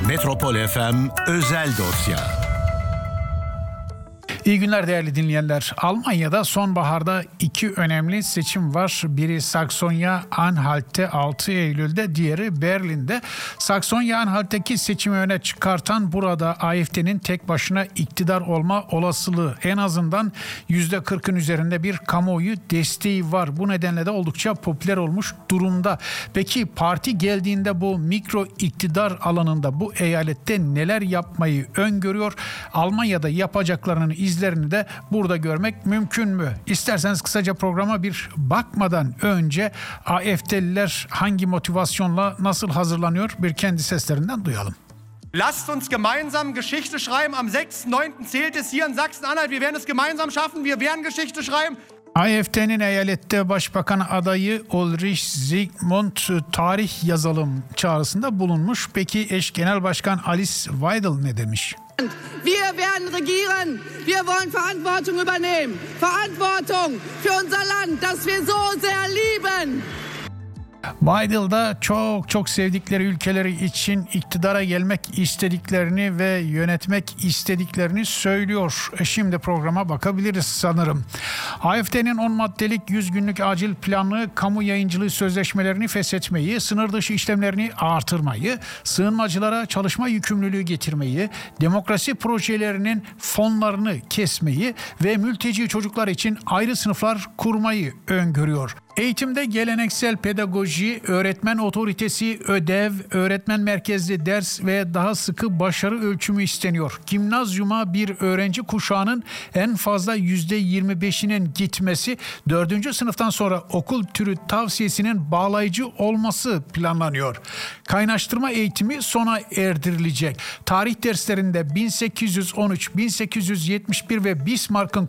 Metropol FM Özel Dosya. İyi günler değerli dinleyenler. Almanya'da sonbaharda iki önemli seçim var. Biri Saksonya-Anhalt'te 6 Eylül'de, diğeri Berlin'de. Saksonya-Anhalt'teki seçimi öne çıkartan burada AfD'nin tek başına iktidar olma olasılığı en azından %40'ın üzerinde bir kamuoyu desteği var. Bu nedenle de oldukça popüler olmuş durumda. Peki parti geldiğinde bu mikro iktidar alanında bu eyalette neler yapmayı öngörüyor? Almanya'da yapacaklarının izlerini de burada görmek mümkün mü? İsterseniz kısaca programa bir bakmadan önce AfD'liler hangi motivasyonla nasıl hazırlanıyor bir kendi seslerinden duyalım. Lasst uns gemeinsam Geschichte schreiben. Am 6.9. zählt es hier in Sachsen-Anhalt. Wir werden es gemeinsam schaffen. Wir werden Geschichte schreiben. AfD'nin eyalette başbakan adayı Ulrich Zygmunt tarih yazalım çağrısında bulunmuş. Peki eş genel başkan Alice Weidel ne demiş? Wir werden regieren. Wir wollen Verantwortung übernehmen. Verantwortung für unser Land, das wir so sehr lieben. Biden da çok sevdikleri ülkeleri için iktidara gelmek istediklerini ve yönetmek istediklerini söylüyor. Şimdi programa bakabiliriz sanırım. AfD'nin 10 maddelik 100 günlük acil planı kamu yayıncılığı sözleşmelerini feshetmeyi, sınır dışı işlemlerini artırmayı, sığınmacılara çalışma yükümlülüğü getirmeyi, demokrasi projelerinin fonlarını kesmeyi ve mülteci çocuklar için ayrı sınıflar kurmayı öngörüyor. Eğitimde geleneksel pedagoji, öğretmen otoritesi, ödev, öğretmen merkezli ders ve daha sıkı başarı ölçümü isteniyor. Gimnazyuma bir öğrenci kuşağının en fazla %25'inin gitmesi, 4. sınıftan sonra okul türü tavsiyesinin bağlayıcı olması planlanıyor. Kaynaştırma eğitimi sona erdirilecek. Tarih derslerinde 1813, 1871 ve Bismarck'ın